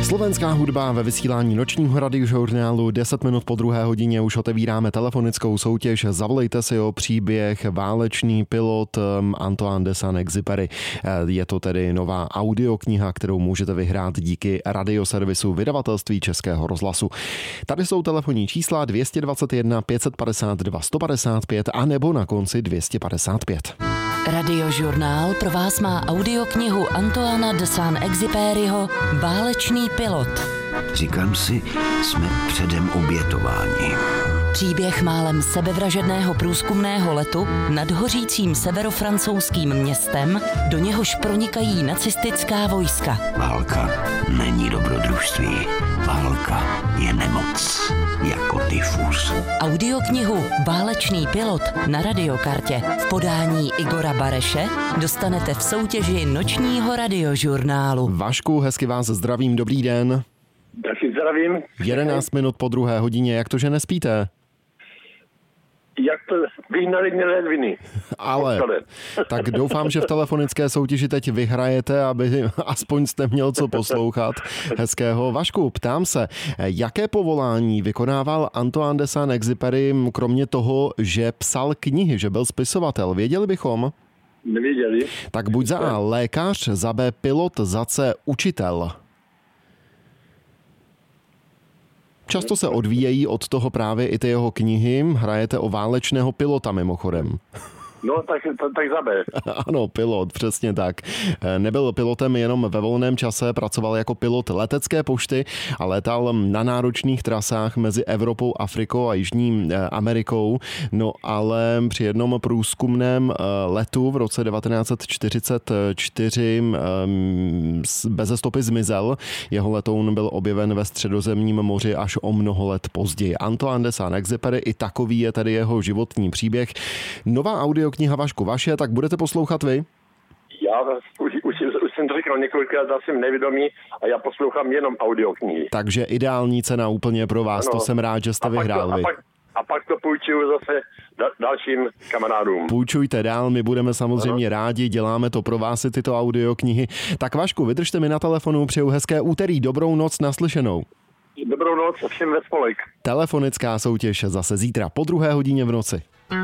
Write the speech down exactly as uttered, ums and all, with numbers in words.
Slovenská hudba ve vysílání nočního radiožurnálu. deset minut po druhé hodině už otevíráme telefonickou soutěž. Zavolejte si o příběh Válečný pilot Antoine de Saint-Exupéry. Je to tedy nová audiokniha, kterou můžete vyhrát díky radioservisu vydavatelství Českého rozhlasu. Tady jsou telefonní čísla dvě stě dvacet jedna pět set padesát dva sto padesát pět a nebo na konci dvě stě padesát pět. Radiožurnál pro vás má audioknihu Antoina de Saint-Exupéryho Válečný pilot. Říkám si, jsme předem obětováni. Příběh málem sebevražedného průzkumného letu nad hořícím severofrancouzským městem, do něhož pronikají nacistická vojska. Válka není dobrodružství. Válka je nemoc, jako tyfus. Audioknihu Válečný pilot na radiokartě v podání Igora Bareše dostanete v soutěži nočního radiožurnálu. Vašku, hezky vás zdravím, dobrý den. Taky zdravím. jedenáct minut po druhé hodině, jak to, že nespíte? Jak to vyhnali mě ledviny. Ale, tak doufám, že v telefonické soutěži teď vyhrajete, aby aspoň jste měl co poslouchat hezkého. Vašku, ptám se, jaké povolání vykonával Antoine de Saint-Exupéry, kromě toho, že psal knihy, že byl spisovatel? Věděli bychom? Nevěděli. Tak buď za A lékař, za B pilot, za C učitel. Často se odvíjejí od toho právě i ty jeho knihy. Hrajete o válečného pilota mimochodem. No, tak, tak, tak za B. Ano, pilot, přesně tak. Nebyl pilotem jenom ve volném čase, pracoval jako pilot letecké pošty a létal na náročných trasách mezi Evropou, Afrikou a Jižní Amerikou. No ale při jednom průzkumném letu v roce devatenáct set čtyřicet čtyři beze stopy zmizel. Jeho letoun byl objeven ve Středozemním moři až o mnoho let později. Antoine de Saint-Exupéry, i takový je tedy jeho životní příběh. Nová audio kniha Vašku vaše, tak budete poslouchat vy? Já už, už, už jsem to říkal několikrát, já jsem nevědomý a já poslouchám jenom audioknihy. Takže ideální cena úplně pro vás, ano. To jsem rád, že jste vyhrál vy. A pak, a pak to půjčuju zase da, dalším kamarádům. Půjčujte dál, my budeme samozřejmě ano. rádi, děláme to pro vás i tyto audioknihy. Tak Vašku, vydržte mi na telefonu, přeju hezké úterý, dobrou noc, naslyšenou. Dobrou noc a všem ve spolek. Telefonická soutěž zase zítra po druhé hodině v noci.